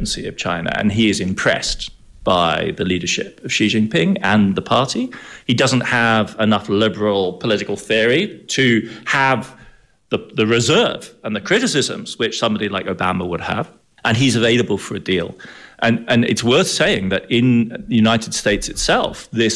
potency of China, and he is impressed by the leadership of Xi Jinping and the party. He doesn't have enough liberal political theory to have the reserve and the criticisms which somebody like Obama would have, and he's available for a deal. And it's worth saying that in the United States itself, this